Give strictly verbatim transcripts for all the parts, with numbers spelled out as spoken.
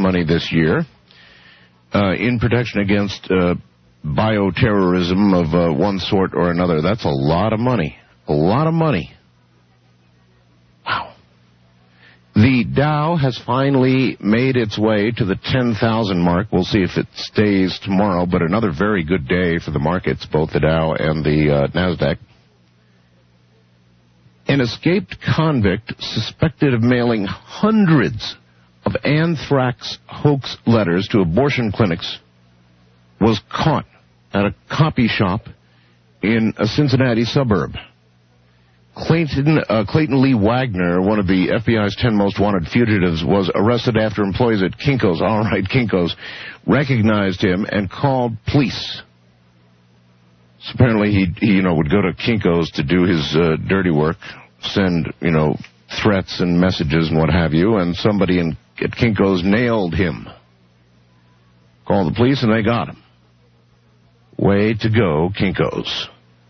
money this year uh, in protection against uh, bioterrorism of uh, one sort or another. That's a lot of money. A lot of money. Wow. The Dow has finally made its way to the ten thousand mark. We'll see if it stays tomorrow, but another very good day for the markets, both the Dow and the uh, NASDAQ. An escaped convict suspected of mailing hundreds of anthrax hoax letters to abortion clinics was caught at a copy shop in a Cincinnati suburb. Clayton, uh, Clayton Lee Wagner, one of the F B I's ten most wanted fugitives, was arrested after employees at Kinko's, all right, Kinko's, recognized him and called police. So apparently he, he, you know, would go to Kinko's to do his uh, dirty work, send, you know, threats and messages and what have you, and somebody in, at Kinko's nailed him. Called the police and they got him. Way to go, Kinko's.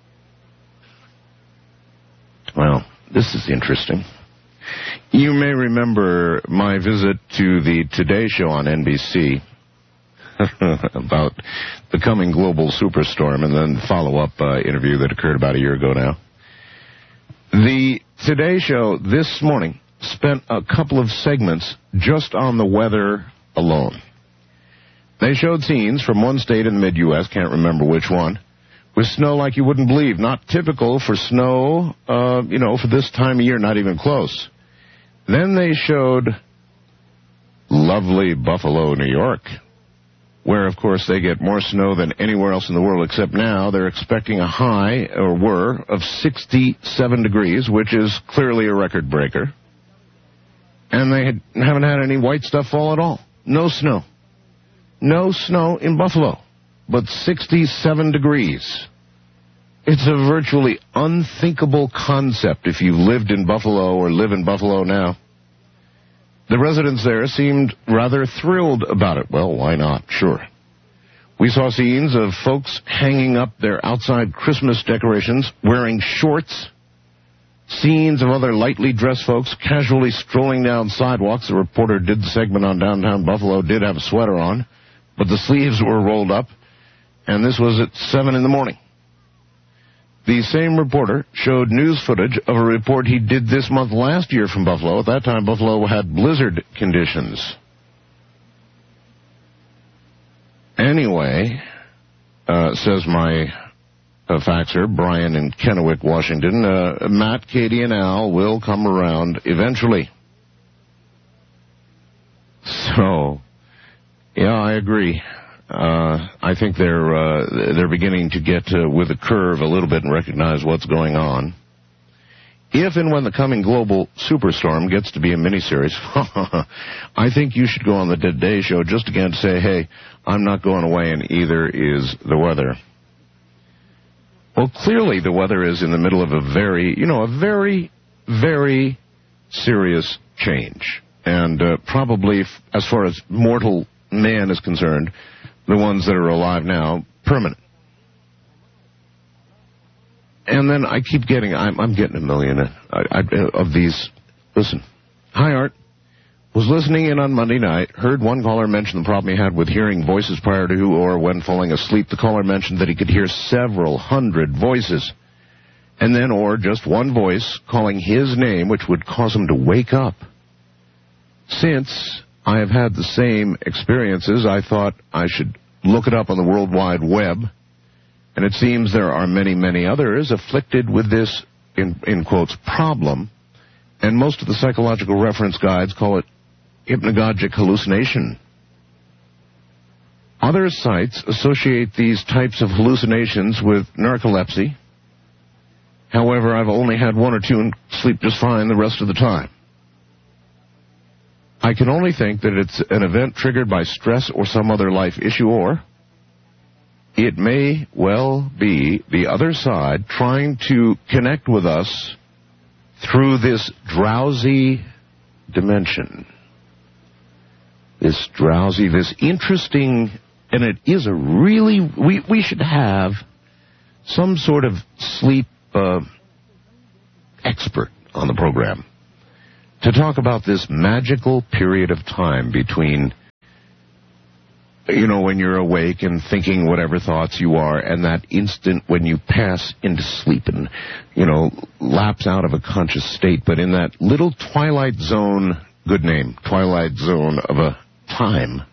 Well, this is interesting. You may remember my visit to the Today Show on N B C about the coming global superstorm, and then the follow-up uh, interview that occurred about a year ago now. The Today Show this morning spent a couple of segments just on the weather alone. They showed scenes from one state in the mid-U S, can't remember which one, with snow like you wouldn't believe. Not typical for snow, uh, you know, for this time of year, not even close. Then they showed lovely Buffalo, New York, where, of course, they get more snow than anywhere else in the world, except now they're expecting a high, or were, of sixty-seven degrees, which is clearly a record breaker. And they had, haven't had any white stuff fall at all. No snow. No snow in Buffalo, but sixty-seven degrees. It's a virtually unthinkable concept if you lived in Buffalo or live in Buffalo now. The residents there seemed rather thrilled about it. Well, why not? Sure. We saw scenes of folks hanging up their outside Christmas decorations, wearing shorts. Scenes of other lightly dressed folks casually strolling down sidewalks. The reporter did the segment on downtown Buffalo, did have a sweater on, but the sleeves were rolled up, and this was at seven in the morning. The same reporter showed news footage of a report he did this month last year from Buffalo. At that time, Buffalo had blizzard conditions. Anyway, uh, says my uh, faxer, Brian in Kennewick, Washington, uh, Matt, Katie, and Al will come around eventually. So, yeah, I agree. Uh, I think they're uh, they're beginning to get uh, with a curve a little bit and recognize what's going on. If and when the coming global superstorm gets to be a miniseries, I think you should go on the Today Show just again to say, hey, I'm not going away, and either is the weather. Well, clearly the weather is in the middle of a very, you know, a very, very serious change. And uh, probably, as far as mortal man is concerned, the ones that are alive now, permanent. And then I keep getting, I'm, I'm getting a million I, I, of these. Listen. Hi, Art. Was listening in on Monday night, heard one caller mention the problem he had with hearing voices prior to or when falling asleep. The caller mentioned that he could hear several hundred voices. And then or just one voice calling his name, which would cause him to wake up. Since I have had the same experiences, I thought I should look it up on the World Wide Web. And it seems there are many, many others afflicted with this, in, in quotes, problem. And most of the psychological reference guides call it hypnagogic hallucination. Other sites associate these types of hallucinations with narcolepsy. However, I've only had one or two and sleep just fine the rest of the time. I can only think that it's an event triggered by stress or some other life issue, or it may well be the other side trying to connect with us through this drowsy dimension. This drowsy, this interesting, and it is a really, we, we should have some sort of sleep uh, expert on the program to talk about this magical period of time between you know, when you're awake and thinking whatever thoughts you are, and that instant when you pass into sleep and, you know, lapse out of a conscious state, but in that little twilight zone, good name, twilight zone of a time.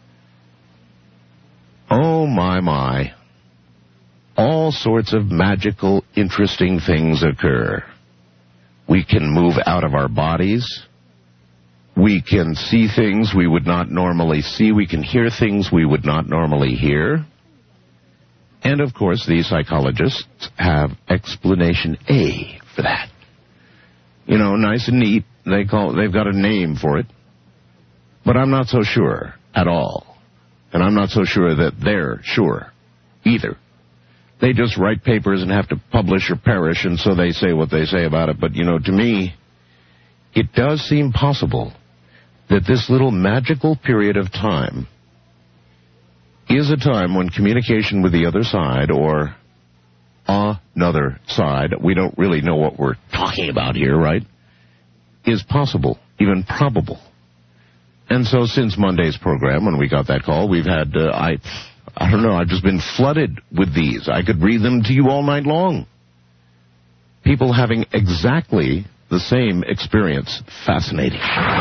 Oh, my, my. All sorts of magical, interesting things occur. We can move out of our bodies. We can see things we would not normally see. We can hear things we would not normally hear. And, of course, these psychologists have explanation A for that. You know, nice and neat. They call, they've got a name for it. But I'm not so sure at all. And I'm not so sure that they're sure either. They just write papers and have to publish or perish, and so they say what they say about it. But, you know, to me, it does seem possible that this little magical period of time is a time when communication with the other side or another side, we don't really know what we're talking about here, right, is possible, even probable. And so since Monday's program, when we got that call, we've had, uh, I, I don't know, I've just been flooded with these. I could read them to you all night long. People having exactly the same experience. Fascinating.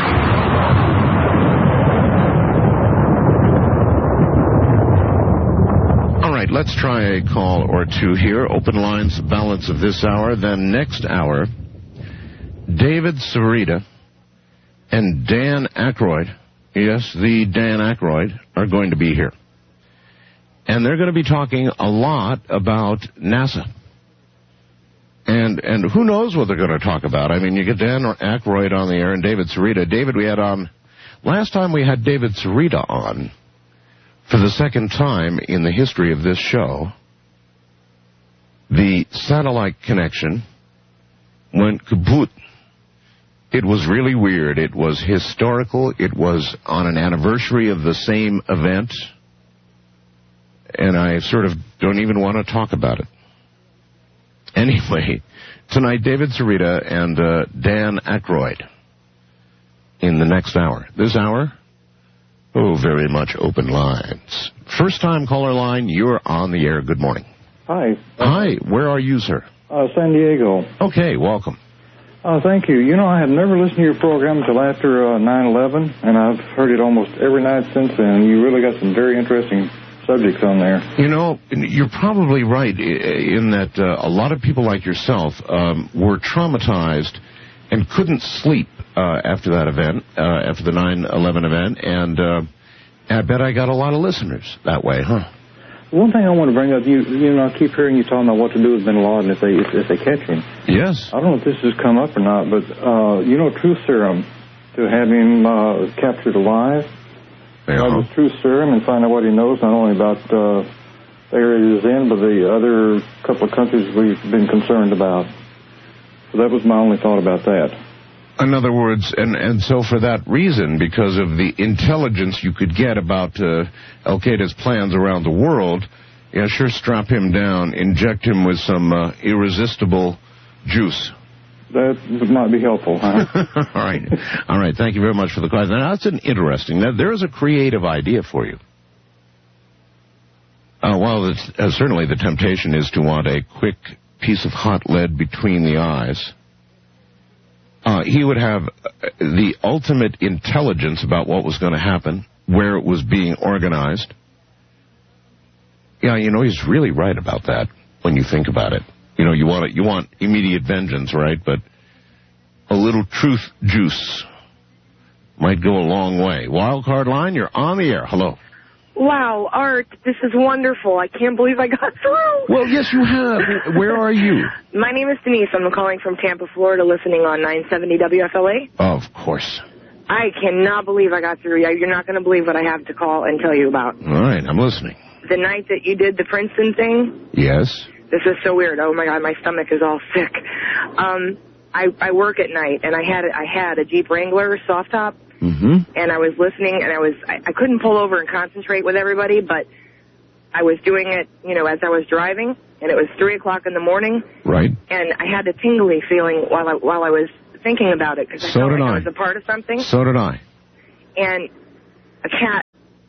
All right, let's try a call or two here. Open lines, balance of this hour. Then next hour, David Cerita and Dan Aykroyd, yes, the Dan Aykroyd, are going to be here. And they're going to be talking a lot about NASA. And and who knows what they're going to talk about. I mean, you get Dan Aykroyd on the air and David Cerita. David, we had on, last time we had David Cerita on, for the second time in the history of this show, the satellite connection went kaput. It was really weird. It was historical. It was on an anniversary of the same event. And I sort of don't even want to talk about it. Anyway, tonight, David Cerita and uh, Dan Aykroyd in the next hour. This hour, oh, very much open lines. First-time caller line, you're on the air. Good morning. Hi. Hi. Where are you, sir? Uh, San Diego. Okay, welcome. Uh, thank you. You know, I have never listened to your program until after uh, nine eleven, and I've heard it almost every night since then. You really got some very interesting subjects on there. You know, you're probably right in that uh, a lot of people like yourself um, were traumatized and couldn't sleep uh, after that event, uh, after the nine eleven event, and uh, I bet I got a lot of listeners that way, huh? One thing I want to bring up, you you know, I keep hearing you talking about what to do with Bin Laden if they if, if they catch him. Yes. I don't know if this has come up or not, but uh, you know, truth serum to have him uh, captured alive. Yeah. Have the truth serum and find out what he knows, not only about uh, the area he's in, but the other couple of countries we've been concerned about. So that was my only thought about that. In other words, and, and so for that reason, because of the intelligence you could get about uh, Al-Qaeda's plans around the world, yeah, sure, strap him down, inject him with some uh, irresistible juice. That might be helpful, huh? All right. All right. Thank you very much for the question. Now, that's an interesting. That there is a creative idea for you. Uh, well, it's, uh, certainly the temptation is to want a quick piece of hot lead between the eyes. Uh, he would have the ultimate intelligence about what was going to happen, where it was being organized. Yeah, you know, he's really right about that when you think about it. You know, you want it, you want immediate vengeance, right? But a little truth juice might go a long way. Wild card line, you're on the air. Hello. Wow, Art, this is wonderful. I can't believe I got through. Well, yes, you have. Where are you? My name is Denise. I'm calling from Tampa, Florida, listening on nine seventy W F L A. Of course. I cannot believe I got through. You're not going to believe what I have to call and tell you about. All right, I'm listening. The night that you did the Princeton thing. Yes. This is so weird. Oh, my God, my stomach is all sick. Um, I, I work at night, and I had I had a Jeep Wrangler soft top. Mm-hmm. And I was listening, and I was I, I couldn't pull over and concentrate with everybody, but I was doing it, you know, as I was driving, and it was three o'clock in the morning. Right. And I had a tingly feeling while I while I was thinking about it because I so felt did like I. I was a part of something. So did I. And a cat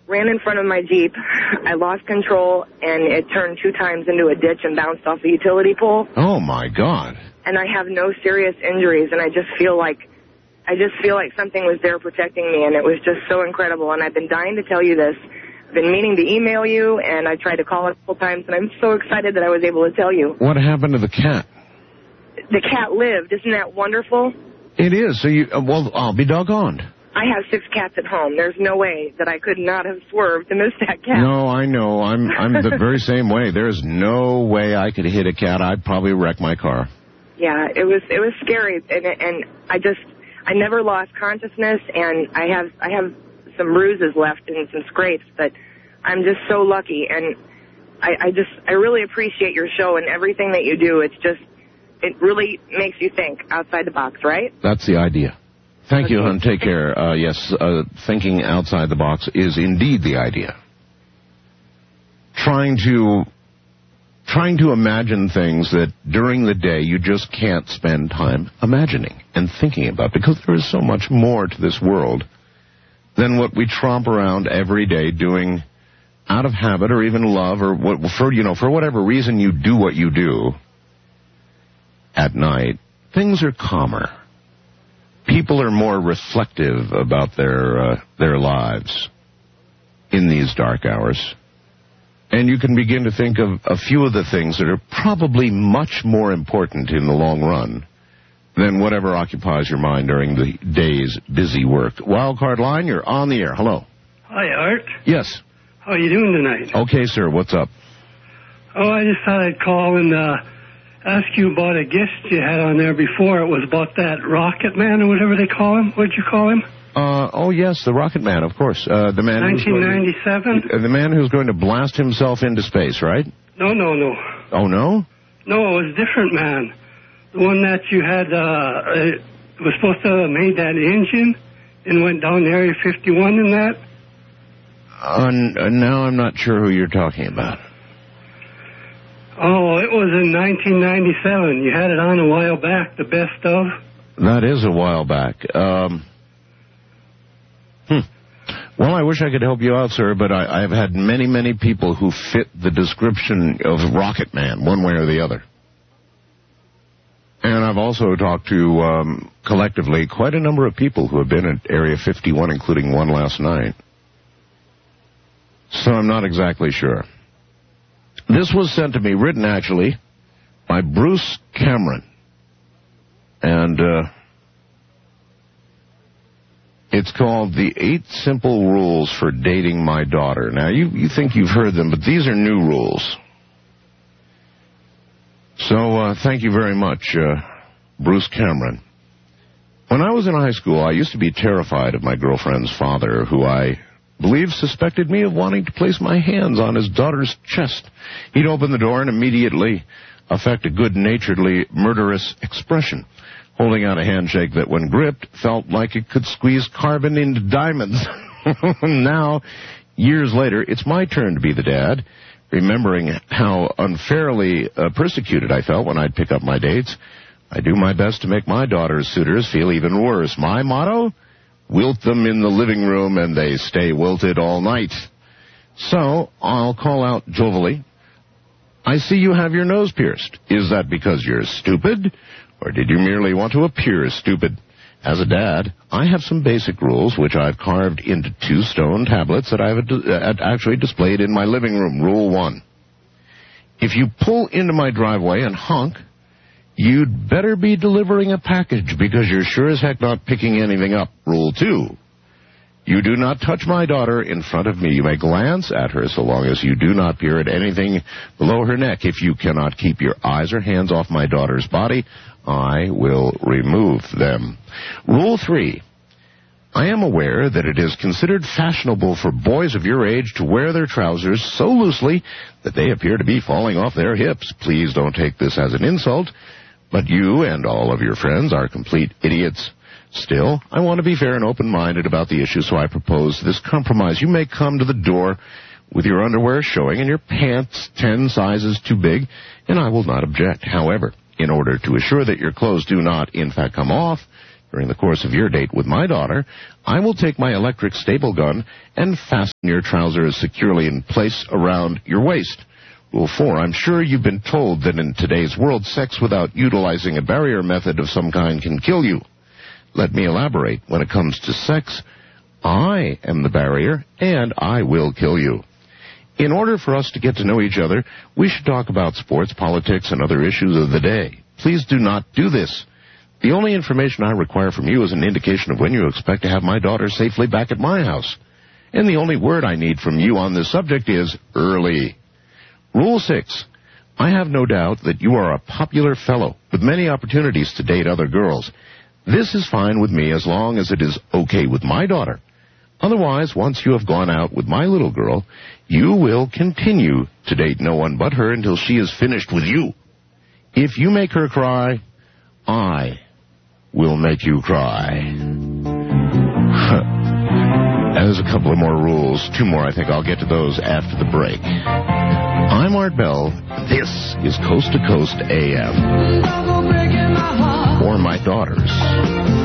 ran in front of my Jeep. I lost control, and it turned two times into a ditch and bounced off the utility pole. Oh, my God. And I have no serious injuries, and I just feel like I just feel like something was there protecting me, and it was just so incredible. And I've been dying to tell you this. I've been meaning to email you, and I tried to call a couple times, and I'm so excited that I was able to tell you. What happened to the cat? The cat lived. Isn't that wonderful? It is. So you, uh, well, I'll be doggone. I have six cats at home. There's no way that I could not have swerved to miss that cat. No, I know. I'm I'm the very same way. There's no way I could hit a cat. I'd probably wreck my car. Yeah, it was it was scary, and and I just I never lost consciousness, and I have I have some bruises left and some scrapes, but I'm just so lucky, and I, I just I really appreciate your show and everything that you do. It's just it really makes you think outside the box, right? That's the idea. Thank okay. you, hon. Take care. Uh, yes, uh, thinking outside the box is indeed the idea. Trying to, trying to imagine things that during the day you just can't spend time imagining and thinking about, because there is so much more to this world than what we tromp around every day doing out of habit or even love or what, for, you know, for whatever reason you do what you do at night. Things are calmer. People are more reflective about their uh, their lives in these dark hours. And you can begin to think of a few of the things that are probably much more important in the long run than whatever occupies your mind during the day's busy work. Wildcard line, you're on the air. Hello. Hi, Art. Yes. How are you doing tonight? Okay, sir. What's up? Oh, I just thought I'd call and uh, ask you about a guest you had on there before. It was about that Rocket Man or whatever they call him. What'd you call him? Uh, oh, yes, the Rocket Man, of course. Uh, the man nineteen ninety-seven? Who's going to, uh, the man who's going to blast himself into space, right? No, no, no. Oh, no? No, it was a different man. The one that you had, uh, uh, was supposed to have made that engine and went down to Area fifty-one and that. Uh, n- uh, now I'm not sure who you're talking about. Oh, it was in nineteen ninety-seven. You had it on a while back, the best of. That is a while back. Um, hmm. Well, I wish I could help you out, sir, but I, I've had many, many people who fit the description of Rocket Man, one way or the other. And I've also talked to, um, collectively, quite a number of people who have been at Area fifty-one, including one last night. So I'm not exactly sure. This was sent to me, written actually, by Bruce Cameron. And uh, it's called The Eight Simple Rules for Dating My Daughter. Now, you, you think you've heard them, but these are new rules. So uh, thank you very much, uh, Bruce Cameron. When I was in high school, I used to be terrified of my girlfriend's father, who I believe suspected me of wanting to place my hands on his daughter's chest. He'd open the door and immediately affect a good-naturedly murderous expression, holding out a handshake that, when gripped, felt like it could squeeze carbon into diamonds. Now, years later, it's my turn to be the dad. Remembering how unfairly uh, persecuted I felt when I'd pick up my dates, I do my best to make my daughter's suitors feel even worse. My motto? Wilt them in the living room and they stay wilted all night. So, I'll call out jovially, I see you have your nose pierced. Is that because you're stupid, or did you merely want to appear stupid? As a dad, I have some basic rules which I've carved into two stone tablets that I've uh, actually displayed in my living room. Rule one. If you pull into my driveway and honk, you'd better be delivering a package, because you're sure as heck not picking anything up. Rule two. You do not touch my daughter in front of me. You may glance at her so long as you do not peer at anything below her neck. If you cannot keep your eyes or hands off my daughter's body, I will remove them. Rule three. I am aware that it is considered fashionable for boys of your age to wear their trousers so loosely that they appear to be falling off their hips. Please don't take this as an insult, but you and all of your friends are complete idiots. Still, I want to be fair and open-minded about the issue, so I propose this compromise. You may come to the door with your underwear showing and your pants ten sizes too big, and I will not object. However, in order to assure that your clothes do not, in fact, come off, During the course of your date with my daughter, I will take my electric staple gun and fasten your trousers securely in place around your waist. Rule four, I'm sure you've been told that in today's world, sex without utilizing a barrier method of some kind can kill you. Let me elaborate. When it comes to sex, I am the barrier, and I will kill you. In order for us to get to know each other, we should talk about sports, politics, and other issues of the day. Please do not do this. The only information I require from you is an indication of when you expect to have my daughter safely back at my house. And the only word I need from you on this subject is early. Rule six. I have no doubt that you are a popular fellow with many opportunities to date other girls. This is fine with me as long as it is okay with my daughter. Otherwise, once you have gone out with my little girl, you will continue to date no one but her until she is finished with you. If you make her cry, I will make you cry. There's a couple of more rules. Two more, I think. I'll get to those after the break. I'm Art Bell. This is Coast to Coast A M. For my daughters.